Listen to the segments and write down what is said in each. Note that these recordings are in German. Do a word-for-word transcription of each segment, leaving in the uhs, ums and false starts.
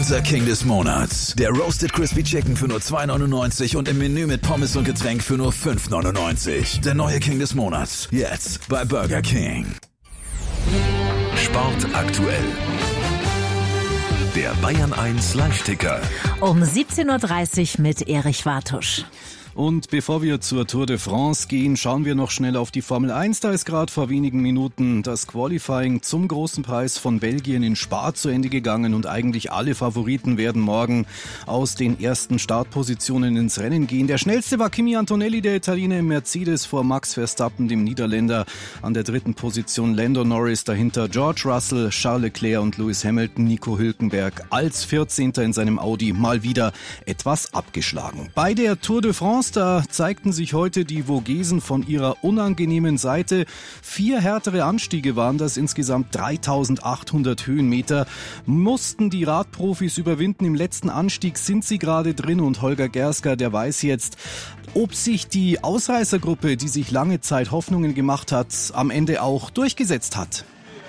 Unser King des Monats. Der Roasted Crispy Chicken für nur zwei neunundneunzig und im Menü mit Pommes und Getränk für nur fünf neunundneunzig. Der neue King des Monats. Jetzt bei Burger King. Sport aktuell. Der Bayern eins Live-Ticker. Um siebzehn Uhr dreißig mit Erich Wartusch. Und bevor wir zur Tour de France gehen, schauen wir noch schnell auf die Formel eins. Da ist gerade vor wenigen Minuten das Qualifying zum großen Preis von Belgien in Spa zu Ende gegangen und eigentlich alle Favoriten werden morgen aus den ersten Startpositionen ins Rennen gehen. Der schnellste war Kimi Antonelli, der Italiener im Mercedes, vor Max Verstappen, dem Niederländer. An der dritten Position Lando Norris, dahinter George Russell, Charles Leclerc und Lewis Hamilton. Nico Hülkenberg als vierzehnter in seinem Audi mal wieder etwas abgeschlagen. Bei der Tour de France da zeigten sich heute die Vogesen von ihrer unangenehmen Seite. Vier härtere Anstiege waren das, insgesamt dreitausendachthundert Höhenmeter, mussten die Radprofis überwinden. Im letzten Anstieg sind sie gerade drin und Holger Gerska, der weiß jetzt, ob sich die Ausreißergruppe, die sich lange Zeit Hoffnungen gemacht hat, am Ende auch durchgesetzt hat.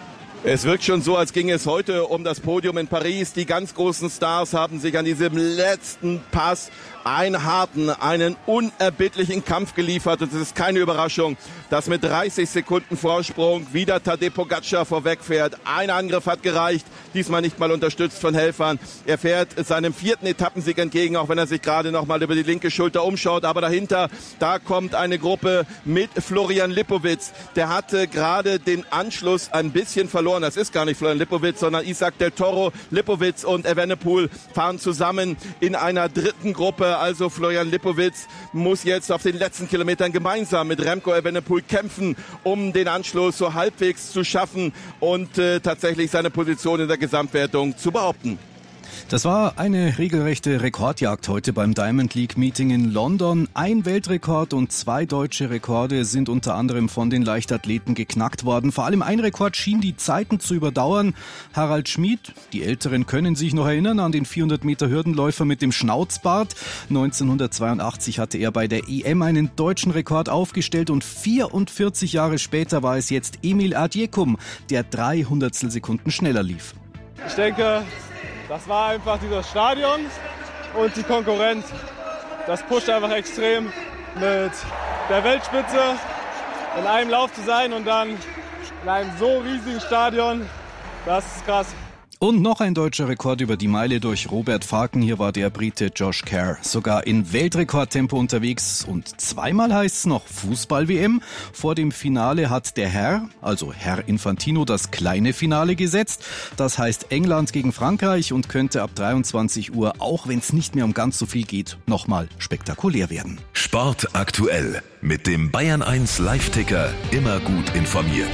Es wirkt schon so, als ging es heute um das Podium in Paris. Die ganz großen Stars haben sich an diesem letzten Pass einen harten, einen unerbittlichen Kampf geliefert. Und es ist keine Überraschung, dass mit dreißig Sekunden Vorsprung wieder Tadej Pogačar vorwegfährt. Ein Angriff hat gereicht, diesmal nicht mal unterstützt von Helfern. Er fährt seinem vierten Etappensieg entgegen, auch wenn er sich gerade noch mal über die linke Schulter umschaut. Aber dahinter, da kommt eine Gruppe mit Florian Lipowitz. Der hatte gerade den Anschluss ein bisschen verloren. Das ist gar nicht Florian Lipowitz, sondern Isaac del Toro. Lipowitz und Evenepoel fahren zusammen in einer dritten Gruppe. Also Florian Lipowitz muss jetzt auf den letzten Kilometern gemeinsam mit Remco Evenepoel kämpfen, um den Anschluss so halbwegs zu schaffen und äh, tatsächlich seine Position in der Gesamtwertung zu behaupten. Das war eine regelrechte Rekordjagd heute beim Diamond League Meeting in London. Ein Weltrekord und zwei deutsche Rekorde sind unter anderem von den Leichtathleten geknackt worden. Vor allem ein Rekord schien die Zeiten zu überdauern. Harald Schmid, die Älteren können sich noch erinnern an den vierhundert Meter Hürdenläufer mit dem Schnauzbart. neunzehnhundertzweiundachtzig hatte er bei der E M einen deutschen Rekord aufgestellt und vierundvierzig Jahre später war es jetzt Emil Adjekum, der drei Hundertstel Sekunden schneller lief. Ich denke, das war einfach dieses Stadion und die Konkurrenz. Das pusht einfach extrem, mit der Weltspitze in einem Lauf zu sein und dann in einem so riesigen Stadion. Das ist krass. Und noch ein deutscher Rekord über die Meile durch Robert Farken. Hier war der Brite Josh Kerr sogar in Weltrekordtempo unterwegs. Und zweimal heißt es noch Fußball-W M. Vor dem Finale hat der Herr, also Herr Infantino, das kleine Finale gesetzt. Das heißt England gegen Frankreich und könnte ab dreiundzwanzig Uhr, auch wenn es nicht mehr um ganz so viel geht, nochmal spektakulär werden. Sport aktuell mit dem Bayern eins Live-Ticker. Immer gut informiert.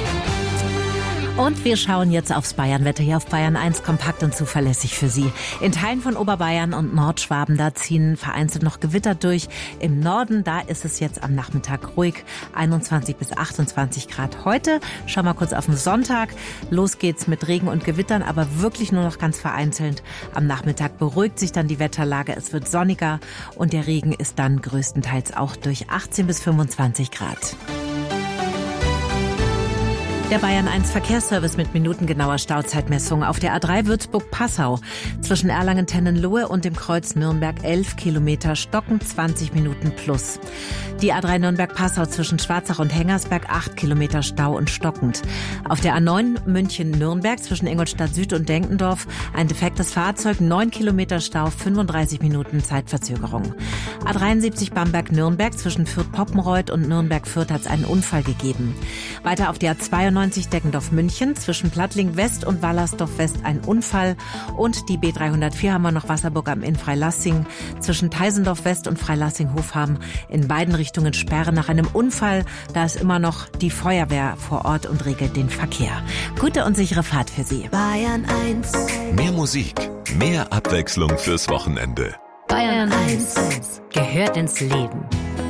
Und wir schauen jetzt aufs Bayernwetter hier auf Bayern eins, kompakt und zuverlässig für Sie. In Teilen von Oberbayern und Nordschwaben, da ziehen vereinzelt noch Gewitter durch. Im Norden, da ist es jetzt am Nachmittag ruhig, einundzwanzig bis achtundzwanzig Grad heute. Schauen wir kurz auf den Sonntag. Los geht's mit Regen und Gewittern, aber wirklich nur noch ganz vereinzelt. Am Nachmittag beruhigt sich dann die Wetterlage, es wird sonniger und der Regen ist dann größtenteils auch durch achtzehn bis fünfundzwanzig Grad. Der Bayern eins Verkehrsservice mit minutengenauer Stauzeitmessung auf der A drei Würzburg-Passau. Zwischen Erlangen-Tennenlohe und dem Kreuz Nürnberg elf Kilometer, stocken zwanzig Minuten plus. Die A drei Nürnberg-Passau zwischen Schwarzach und Hengersberg acht Kilometer Stau und stockend. Auf der A neun München-Nürnberg zwischen Ingolstadt Süd und Denkendorf ein defektes Fahrzeug, neun Kilometer Stau, fünfunddreißig Minuten Zeitverzögerung. A dreiundsiebzig Bamberg-Nürnberg zwischen Fürth-Poppenreuth und Nürnberg-Fürth hat es einen Unfall gegeben. Weiter auf der A zweiundneunzig Deckendorf-München zwischen Plattling West und Wallersdorf West ein Unfall und die B dreihundertvier haben wir noch Wasserburg am Inn Freilassing zwischen Teisendorf West und Freilassing-Hofham in beiden Richtungen Sperre nach einem Unfall. Da ist immer noch die Feuerwehr vor Ort und regelt den Verkehr. Gute und sichere Fahrt für Sie. Bayern eins. Mehr Musik, mehr Abwechslung fürs Wochenende. Bayern eins gehört ins Leben.